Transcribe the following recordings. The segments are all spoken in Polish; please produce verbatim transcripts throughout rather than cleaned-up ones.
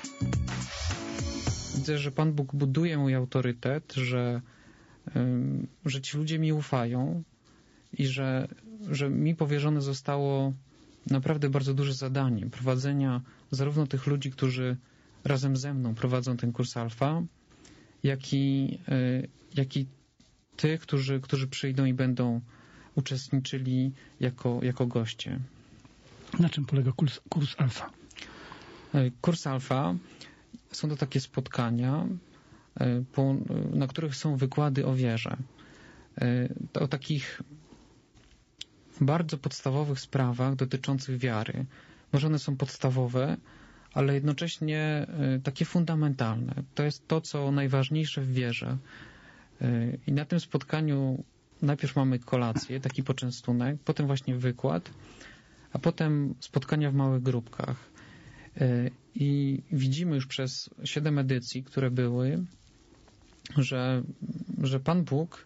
Widzę, że Pan Bóg buduje mój autorytet, że, że ci ludzie mi ufają i że, że mi powierzone zostało naprawdę bardzo duże zadanie prowadzenia zarówno tych ludzi, którzy razem ze mną prowadzą ten kurs alfa, jak i, jak i tych, którzy, którzy przyjdą i będą uczestniczyli jako, jako goście. Na czym polega kurs, kurs alfa? Kurs alfa są to takie spotkania, po, na których są wykłady o wierze. O takich bardzo podstawowych sprawach dotyczących wiary. Może one są podstawowe, ale jednocześnie takie fundamentalne. To jest to, co najważniejsze w wierze. I na tym spotkaniu najpierw mamy kolację, taki poczęstunek, potem właśnie wykład, a potem spotkania w małych grupkach. I widzimy już przez siedem edycji, które były, że, że Pan Bóg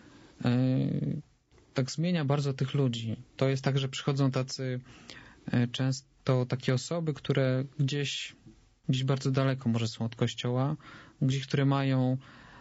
tak zmienia bardzo tych ludzi. To jest tak, że przychodzą tacy często takie osoby, które gdzieś, gdzieś bardzo daleko może są od Kościoła, gdzieś, które mają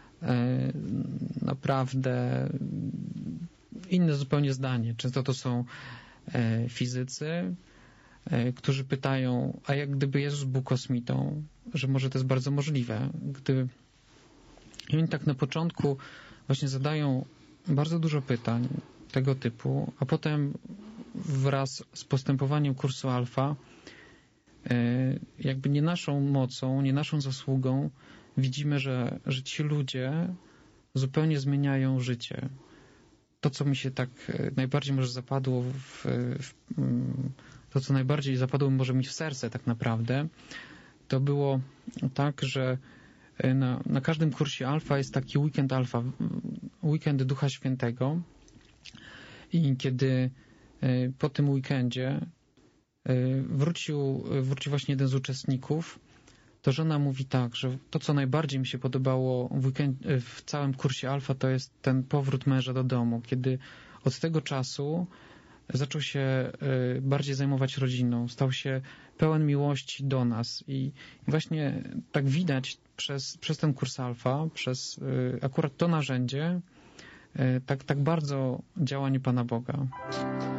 naprawdę inne zupełnie zdanie. Często to są fizycy, którzy pytają, a jak gdyby Jezus był kosmitą, że może to jest bardzo możliwe. Gdy I oni tak na początku właśnie zadają bardzo dużo pytań tego typu, a potem wraz z postępowaniem kursu alfa jakby nie naszą mocą, nie naszą zasługą widzimy, że, że ci ludzie zupełnie zmieniają życie. To, co mi się tak najbardziej może zapadło w, w to, co najbardziej zapadło może mi w serce tak naprawdę, to było tak, że na, na każdym kursie alfa jest taki weekend alfa, weekend Ducha Świętego i kiedy po tym weekendzie wrócił, wrócił właśnie jeden z uczestników, to żona mówi tak, że to, co najbardziej mi się podobało w, weekend, w całym kursie alfa, to jest ten powrót męża do domu, kiedy od tego czasu zaczął się bardziej zajmować rodziną, stał się pełen miłości do nas i właśnie tak widać przez, przez ten kurs alfa, przez akurat to narzędzie, tak, tak bardzo działanie Pana Boga.